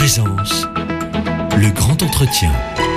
Présence, le grand entretien.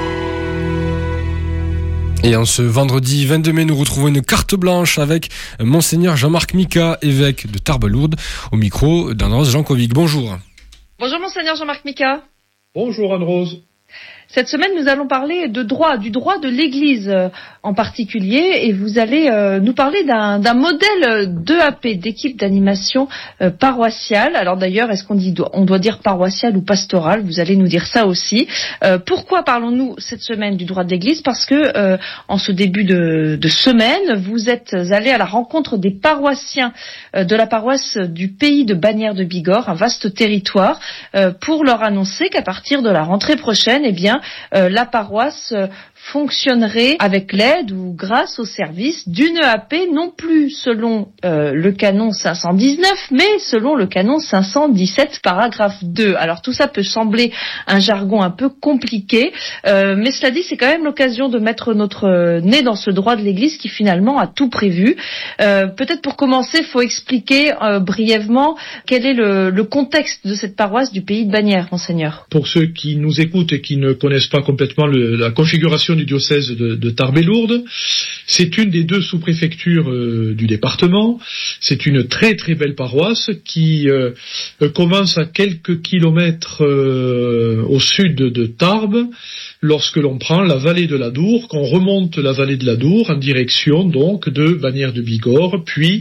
Et en ce vendredi 22 mai, nous retrouvons une carte blanche avec Monseigneur Jean-Marc Mika, évêque de Tarbes-Lourdes, au micro d'Anne-Rose Jankovic. Bonjour. Bonjour Monseigneur Jean-Marc Mika. Bonjour Anne-Rose. Cette semaine, nous allons parler du droit de l'Église en particulier, et vous allez nous parler d'un modèle d'EAP, d'équipe d'animation paroissiale. Alors d'ailleurs, est-ce on doit dire paroissiale ou pastorale? Vous allez nous dire ça aussi. Pourquoi parlons-nous cette semaine du droit de l'Église? Parce que en ce début de semaine, vous êtes allés à la rencontre des paroissiens de la paroisse du pays de Bagnères de Bigorre, un vaste territoire, pour leur annoncer qu'à partir de la rentrée prochaine, eh bien, la paroisse fonctionnerait avec l'aide ou grâce au service d'une EAP, non plus selon le canon 519, mais selon le canon 517, paragraphe 2. Alors tout ça peut sembler un jargon un peu compliqué, mais cela dit, c'est quand même l'occasion de mettre notre nez dans ce droit de l'Église qui finalement a tout prévu. Peut-être pour commencer, il faut expliquer brièvement quel est le contexte de cette paroisse du pays de Bagnères, Monseigneur. Pour ceux qui nous écoutent et qui ne connaissent pas complètement la configuration du diocèse de Tarbes-et-Lourdes, c'est une des deux sous-préfectures du département. C'est une très très belle paroisse qui commence à quelques kilomètres au sud de Tarbes, lorsque l'on prend la vallée de l'Adour, qu'on remonte la vallée de l'Adour en direction donc de Bagnères de Bigorre, puis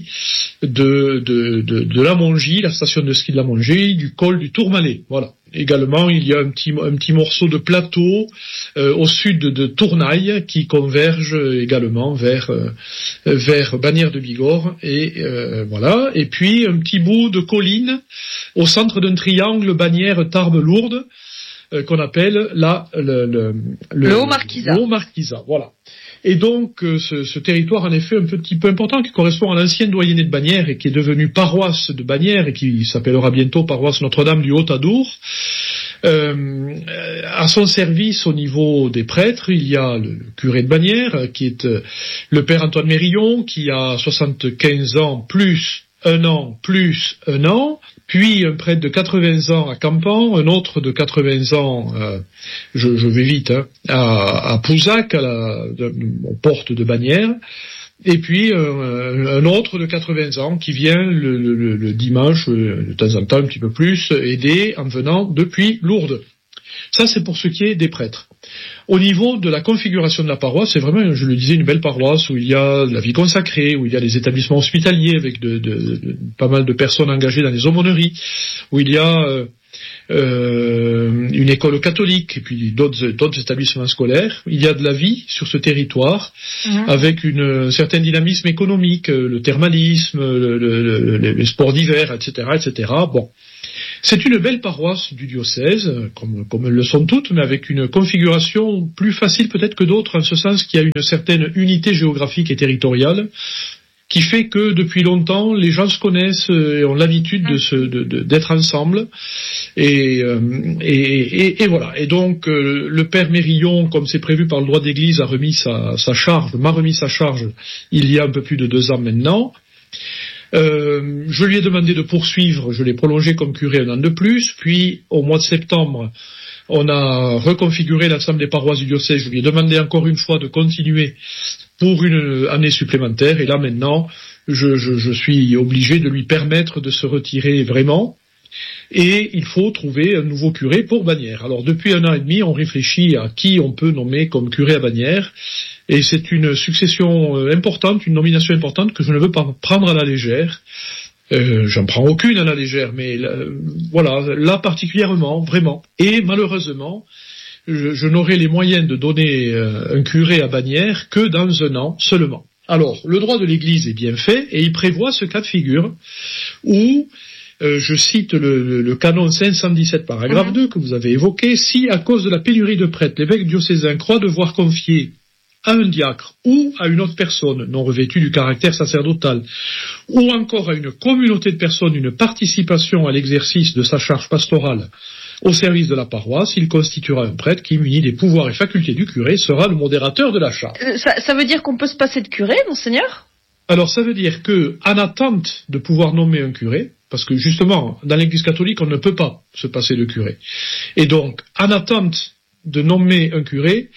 de la Mongie, la station de ski de la Mongie, du col du Tourmalet. Voilà. Également, il y a un petit morceau de plateau au sud de Tournaille qui converge également vers Bagnères de Bigorre, et voilà. Et puis un petit bout de colline au centre d'un triangle Bagnères-Tarbes-Lourdes qu'on appelle le Haut-Marquisat. Le Haut-Marquisat, voilà. Et donc ce territoire, en effet, un petit peu important, qui correspond à l'ancienne doyenné de Bagnères et qui est devenu paroisse de Bagnères et qui s'appellera bientôt paroisse Notre-Dame du Haut-Adour. À son service, au niveau des prêtres, il y a le curé de Bagnères, qui est le père Antoine Mérillon, qui a 75 ans plus un an, puis un prêtre de 80 ans à Campan, un autre de 80 ans, je vais vite, à Pouzac, aux portes de Bagnères, et puis un autre de 80 ans qui vient le dimanche, de temps en temps un petit peu plus, aider en venant depuis Lourdes. Ça, c'est pour ce qui est des prêtres. Au niveau de la configuration de la paroisse, c'est vraiment, je le disais, une belle paroisse où il y a la vie consacrée, où il y a des établissements hospitaliers avec pas mal de personnes engagées dans les aumôneries, où il y a une école catholique et puis d'autres établissements scolaires. Il y a de la vie sur ce territoire, avec un certain dynamisme économique, le thermalisme, les sports d'hiver, etc., etc. Bon. C'est une belle paroisse du diocèse, comme elles le sont toutes, mais avec une configuration plus facile peut-être que d'autres, en ce sens qu'il y a une certaine unité géographique et territoriale, qui fait que depuis longtemps, les gens se connaissent et ont l'habitude d'être ensemble. Et voilà. Et donc, le père Mérillon, comme c'est prévu par le droit d'église, m'a remis sa charge il y a un peu plus de 2 ans maintenant. Je lui ai demandé de poursuivre, je l'ai prolongé comme curé 1 an de plus, puis au mois de septembre, on a reconfiguré l'ensemble des paroisses du diocèse, je lui ai demandé encore une fois de continuer pour une année supplémentaire, et là maintenant, je suis obligé de lui permettre de se retirer vraiment, et il faut trouver un nouveau curé pour Bagnères. Alors depuis 1 an et demi, on réfléchit à qui on peut nommer comme curé à Bagnères, et c'est une succession importante, une nomination importante que je ne veux pas prendre à la légère. J'en prends aucune à la légère, mais voilà, là particulièrement, vraiment. Et malheureusement, je n'aurai les moyens de donner un curé à Bagnères que dans 1 an seulement. Alors, le droit de l'Église est bien fait, et il prévoit ce cas de figure où, je cite le canon 517 paragraphe 2 que vous avez évoqué, si à cause de la pénurie de prêtres, l'évêque diocésain croit devoir confier à un diacre ou à une autre personne non revêtue du caractère sacerdotal, ou encore à une communauté de personnes une participation à l'exercice de sa charge pastorale au service de la paroisse, il constituera un prêtre qui, muni des pouvoirs et facultés du curé, sera le modérateur de la charge. Ça veut dire qu'on peut se passer de curé, Monseigneur ? Alors ça veut dire que, en attente de pouvoir nommer un curé, parce que justement, dans l'Église catholique, on ne peut pas se passer de curé. Et donc, en attente de nommer un curé,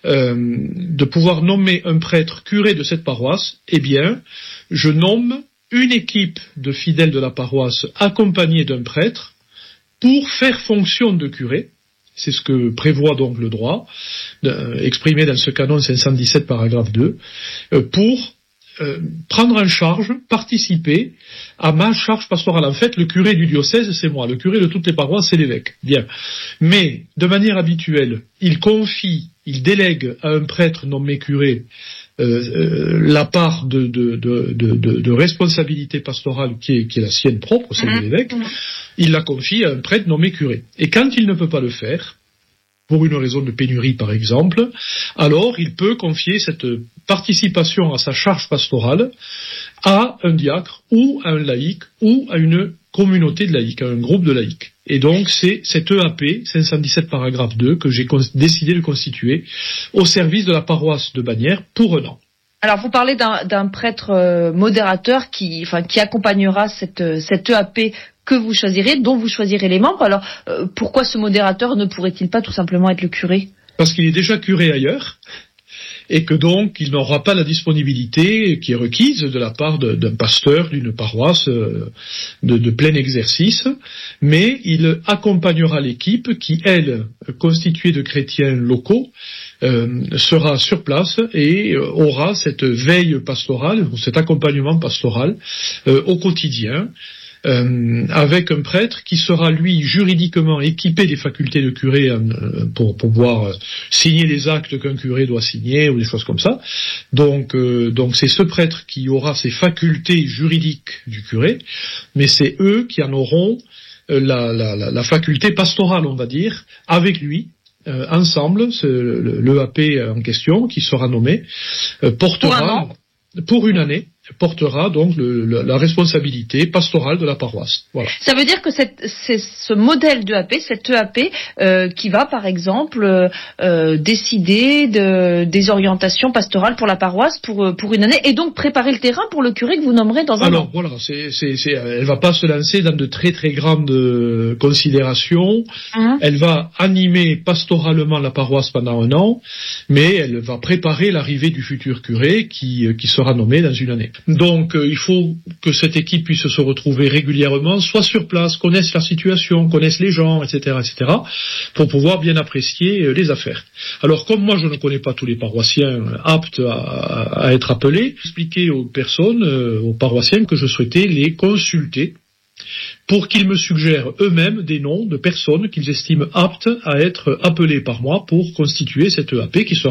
de pouvoir nommer un prêtre curé de cette paroisse, eh bien, je nomme une équipe de fidèles de la paroisse accompagnée d'un prêtre pour faire fonction de curé. C'est ce que prévoit donc le droit, exprimé dans ce canon 517 paragraphe 2, pour prendre en charge, participer à ma charge pastorale. En fait, le curé du diocèse, c'est moi. Le curé de toutes les paroisses, c'est l'évêque. Bien. Mais, de manière habituelle, il délègue à un prêtre nommé curé la part de responsabilité pastorale qui est la sienne propre, celle de l'évêque. Il la confie à un prêtre nommé curé. Et quand il ne peut pas le faire, pour une raison de pénurie par exemple, alors il peut confier cette participation à sa charge pastorale à un diacre ou à un laïc ou à une communauté de laïcs, à un groupe de laïcs. Et donc c'est cet EAP 517 paragraphe 2 que j'ai décidé de constituer au service de la paroisse de Bagnères pour 1 an. Alors vous parlez d'un prêtre modérateur qui accompagnera cette EAP que vous choisirez, dont vous choisirez les membres. Alors, pourquoi ce modérateur ne pourrait-il pas tout simplement être le curé ? Parce qu'il est déjà curé ailleurs, et que donc il n'aura pas la disponibilité qui est requise de la part d'un pasteur d'une paroisse de plein exercice, mais il accompagnera l'équipe qui, elle, constituée de chrétiens locaux, sera sur place et aura cette veille pastorale, ou cet accompagnement pastoral au quotidien, avec un prêtre qui sera, lui, juridiquement équipé des facultés de curé pour pouvoir signer les actes qu'un curé doit signer ou des choses comme ça. Donc c'est ce prêtre qui aura ces facultés juridiques du curé, mais c'est eux qui en auront la faculté pastorale, on va dire, avec lui. Ensemble, l'EAP en question, qui sera nommé, portera pour 1 année, portera donc la responsabilité pastorale de la paroisse. Voilà. Ça veut dire que c'est ce modèle d'EAP, cette EAP, qui va par exemple décider des orientations pastorales pour la paroisse pour 1 année, et donc préparer le terrain pour le curé que vous nommerez dans un an. Alors voilà, elle va pas se lancer dans de très très grandes considérations. Elle va animer pastoralement la paroisse pendant 1 an, mais elle va préparer l'arrivée du futur curé qui sera nommé dans 1 année. Donc il faut que cette équipe puisse se retrouver régulièrement, soit sur place, connaisse la situation, connaisse les gens, etc., pour pouvoir bien apprécier les affaires. Alors comme moi je ne connais pas tous les paroissiens aptes à être appelés, j'expliquais aux personnes, aux paroissiens, que je souhaitais les consulter pour qu'ils me suggèrent eux-mêmes des noms de personnes qu'ils estiment aptes à être appelées par moi pour constituer cette EAP qui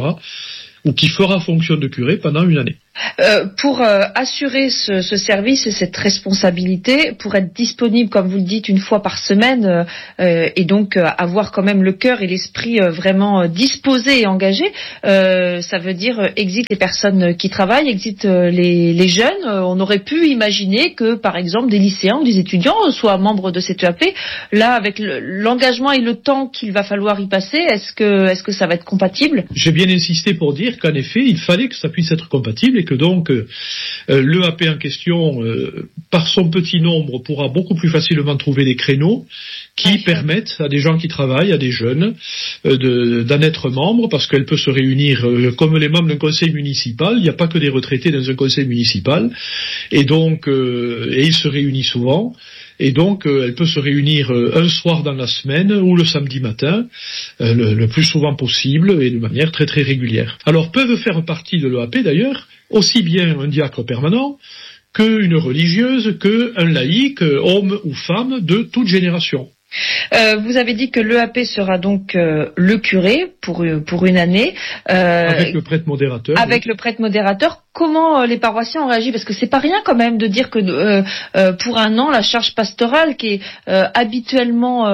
fera fonction de curé pendant 1 année. Pour assurer ce service et cette responsabilité, pour être disponible, comme vous le dites, 1 fois par semaine, et donc avoir quand même le cœur et l'esprit vraiment disposés et engagés, ça veut dire exit les personnes qui travaillent, exit les jeunes. On aurait pu imaginer que, par exemple, des lycéens ou des étudiants soient membres de cette EAP. Là, avec l'engagement et le temps qu'il va falloir y passer, est-ce que ça va être compatible ? J'ai bien insisté pour dire qu'en effet, il fallait que ça puisse être compatible, et que donc l'EAP en question, par son petit nombre, pourra beaucoup plus facilement trouver des créneaux qui permettent à des gens qui travaillent, à des jeunes, d'en être membres, parce qu'elle peut se réunir comme les membres d'un conseil municipal. Il n'y a pas que des retraités dans un conseil municipal, et donc ils se réunissent souvent. Et donc, elle peut se réunir un soir dans la semaine ou le samedi matin, le plus souvent possible et de manière très très régulière. Alors, peuvent faire partie de l'EAP d'ailleurs aussi bien un diacre permanent qu'une religieuse, qu'un laïc, homme ou femme de toute génération. Vous avez dit que l'EAP sera donc le curé pour 1 année. Avec le prêtre modérateur. Avec le prêtre modérateur. Comment les paroissiens ont réagi ? Parce que c'est pas rien quand même de dire que pour 1 an, la charge pastorale qui habituellement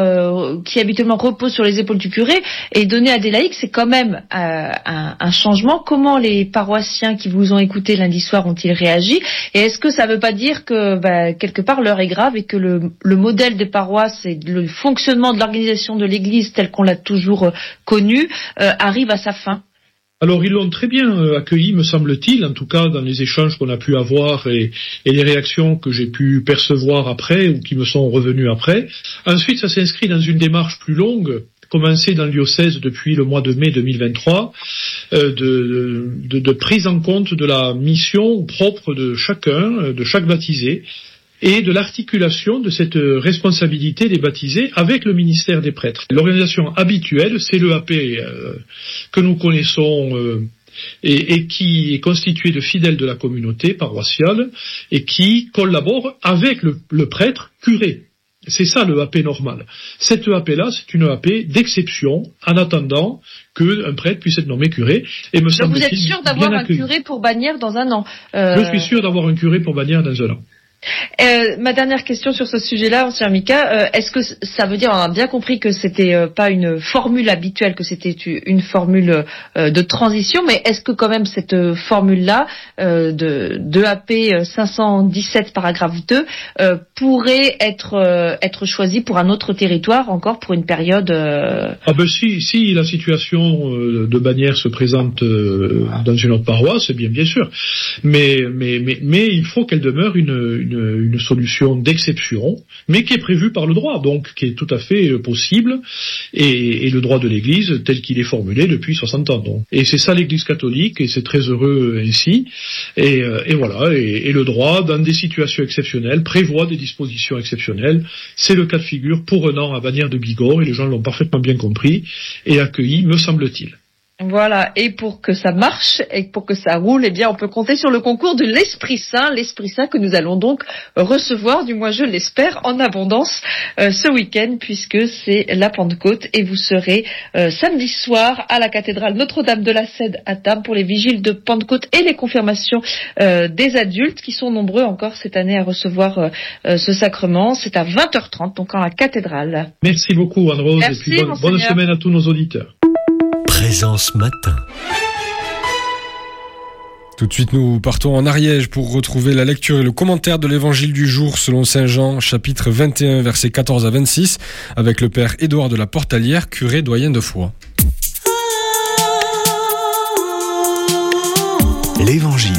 repose sur les épaules du curé est donnée à des laïcs, c'est quand même un changement. Comment les paroissiens qui vous ont écouté lundi soir ont-ils réagi ? Et est-ce que ça veut pas dire que quelque part l'heure est grave et que le modèle des paroisses et le fonctionnement de l'organisation de l'Église tel qu'on l'a toujours connu arrive à sa fin ? Alors ils l'ont très bien accueilli, me semble-t-il, en tout cas dans les échanges qu'on a pu avoir et les réactions que j'ai pu percevoir après ou qui me sont revenues après. Ensuite, ça s'inscrit dans une démarche plus longue, commencée dans le diocèse depuis le mois de mai 2023, de prise en compte de la mission propre de chacun, de chaque baptisé, et de l'articulation de cette responsabilité des baptisés avec le ministère des prêtres. L'organisation habituelle, c'est l'EAP que nous connaissons et qui est constituée de fidèles de la communauté paroissiale et qui collabore avec le prêtre curé. C'est ça l'EAP normal. Cette EAP-là, c'est une EAP d'exception en attendant qu'un prêtre puisse être nommé curé. Et me Donc vous êtes sûr d'avoir un curé pour Bagnères dans un an Je suis sûr d'avoir un curé pour Bagnères dans un an. Ma dernière question sur ce sujet-là, Monsieur Mika, est-ce que ça veut dire, on a bien compris que c'était pas une formule habituelle, que c'était une formule de transition, mais est-ce que quand même cette formule-là de AP 517 paragraphe 2 pourrait être choisie pour un autre territoire encore pour une période Ah ben si la situation de Bagnères se présente dans une autre paroisse, bien sûr, mais il faut qu'elle demeure une solution d'exception, mais qui est prévue par le droit, donc qui est tout à fait possible, et le droit de l'Église tel qu'il est formulé depuis 60 ans. Donc. Et c'est ça l'Église catholique, et c'est très heureux ainsi. Et voilà, et le droit, dans des situations exceptionnelles, prévoit des dispositions exceptionnelles. C'est le cas de figure pour un an à Bagnères de Bigorre, et les gens l'ont parfaitement bien compris et accueilli, me semble-t-il. Voilà, et pour que ça marche et pour que ça roule, eh bien, on peut compter sur le concours de l'Esprit Saint que nous allons donc recevoir, du moins je l'espère, en abondance ce week-end, puisque c'est la Pentecôte et vous serez samedi soir à la cathédrale Notre-Dame de la Cède à Tarbes pour les vigiles de Pentecôte et les confirmations des adultes qui sont nombreux encore cette année à recevoir ce sacrement. C'est à 20h30, donc en la cathédrale. Merci beaucoup Anne-Rose. Merci, et puis bonne semaine à tous nos auditeurs. Présence matin. Tout de suite, nous partons en Ariège pour retrouver la lecture et le commentaire de l'évangile du jour selon Saint Jean, chapitre 21, versets 14 à 26, avec le père Édouard de la Portalière, curé doyen de foi. L'évangile.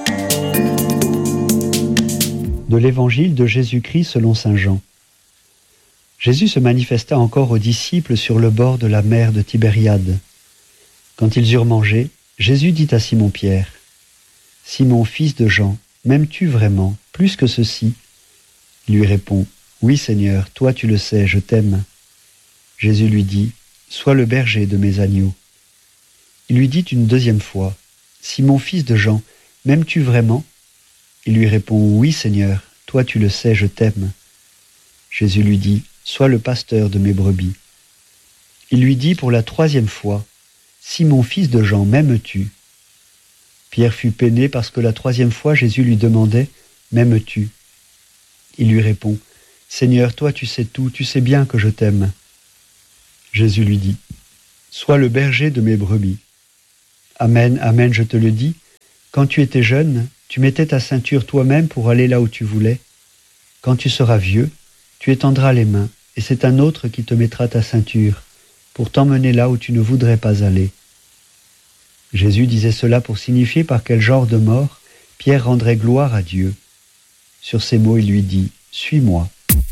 De l'évangile de Jésus-Christ selon Saint Jean. Jésus se manifesta encore aux disciples sur le bord de la mer de Tibériade. Quand ils eurent mangé, Jésus dit à Simon-Pierre, « Simon, fils de Jean, m'aimes-tu vraiment, plus que ceci ?» Il lui répond, « Oui, Seigneur, toi tu le sais, je t'aime. » Jésus lui dit, « Sois le berger de mes agneaux. » Il lui dit une deuxième fois, « Simon, fils de Jean, m'aimes-tu vraiment ?» Il lui répond, « Oui, Seigneur, toi tu le sais, je t'aime. » Jésus lui dit, « Sois le pasteur de mes brebis. » Il lui dit pour la troisième fois, « Simon, fils de Jean, m'aimes-tu » Pierre fut peiné parce que la troisième fois Jésus lui demandait, « M'aimes-tu » Il lui répond, « Seigneur, toi tu sais tout, tu sais bien que je t'aime. » Jésus lui dit, « Sois le berger de mes brebis. Amen, amen, je te le dis, quand tu étais jeune, tu mettais ta ceinture toi-même pour aller là où tu voulais. Quand tu seras vieux, tu étendras les mains, et c'est un autre qui te mettra ta ceinture, pour t'emmener là où tu ne voudrais pas aller. » Jésus disait cela pour signifier par quel genre de mort Pierre rendrait gloire à Dieu. Sur ces mots, il lui dit, « Suis-moi. »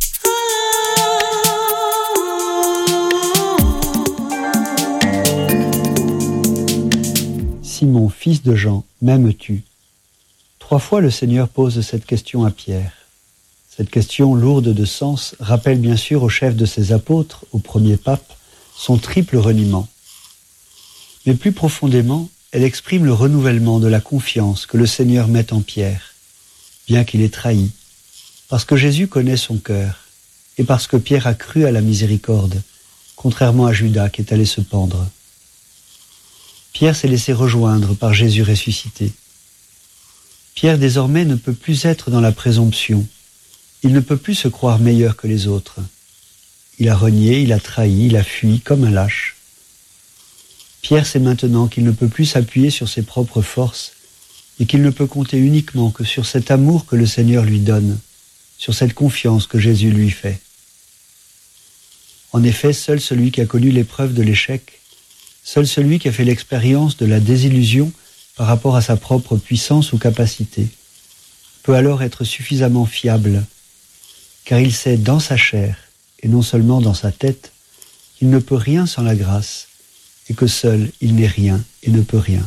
Simon, fils de Jean, m'aimes-tu ? 3 fois le Seigneur pose cette question à Pierre. Cette question lourde de sens rappelle bien sûr au chef de ses apôtres, au premier pape, son triple reniement. Mais plus profondément, elle exprime le renouvellement de la confiance que le Seigneur met en Pierre, bien qu'il ait trahi, parce que Jésus connaît son cœur, et parce que Pierre a cru à la miséricorde, contrairement à Judas qui est allé se pendre. Pierre s'est laissé rejoindre par Jésus ressuscité. Pierre désormais ne peut plus être dans la présomption. Il ne peut plus se croire meilleur que les autres. Il a renié, il a trahi, il a fui comme un lâche. Pierre sait maintenant qu'il ne peut plus s'appuyer sur ses propres forces et qu'il ne peut compter uniquement que sur cet amour que le Seigneur lui donne, sur cette confiance que Jésus lui fait. En effet, seul celui qui a connu l'épreuve de l'échec Seul celui qui a fait l'expérience de la désillusion par rapport à sa propre puissance ou capacité peut alors être suffisamment fiable, car il sait dans sa chair, et non seulement dans sa tête, qu'il ne peut rien sans la grâce, et que seul il n'est rien et ne peut rien.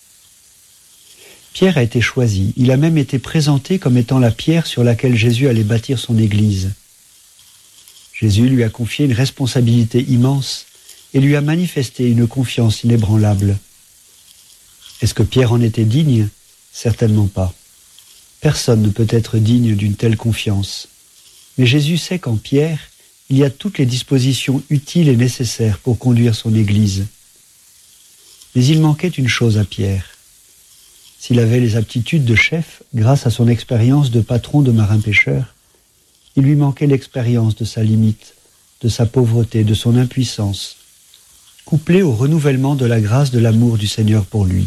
Pierre a été choisi, il a même été présenté comme étant la pierre sur laquelle Jésus allait bâtir son Église. Jésus lui a confié une responsabilité immense et lui a manifesté une confiance inébranlable. Est-ce que Pierre en était digne ? Certainement pas. Personne ne peut être digne d'une telle confiance. Mais Jésus sait qu'en Pierre, il y a toutes les dispositions utiles et nécessaires pour conduire son Église. Mais il manquait une chose à Pierre. S'il avait les aptitudes de chef, grâce à son expérience de patron de marin-pêcheur, il lui manquait l'expérience de sa limite, de sa pauvreté, de son impuissance, couplée au renouvellement de la grâce de l'amour du Seigneur pour lui.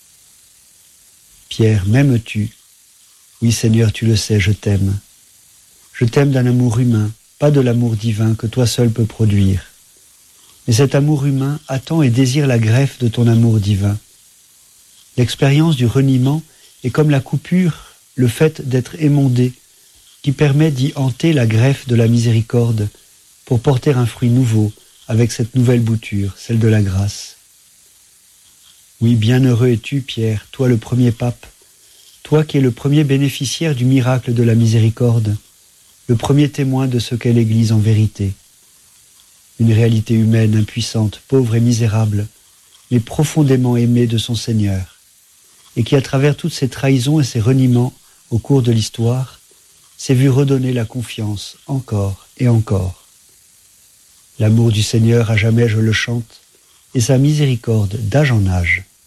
Pierre, m'aimes-tu ? Oui, Seigneur, tu le sais, je t'aime. Je t'aime d'un amour humain, pas de l'amour divin que toi seul peux produire. Mais cet amour humain attend et désire la greffe de ton amour divin. L'expérience du reniement est comme la coupure, le fait d'être émondé, qui permet d'y hanter la greffe de la miséricorde pour porter un fruit nouveau avec cette nouvelle bouture, celle de la grâce. Oui, bienheureux es-tu, Pierre, toi le premier pape, toi qui es le premier bénéficiaire du miracle de la miséricorde, le premier témoin de ce qu'est l'Église en vérité. Une réalité humaine, impuissante, pauvre et misérable, mais profondément aimée de son Seigneur, et qui, à travers toutes ces trahisons et ces reniements au cours de l'histoire, s'est vu redonner la confiance encore et encore. L'amour du Seigneur à jamais je le chante, et sa miséricorde d'âge en âge.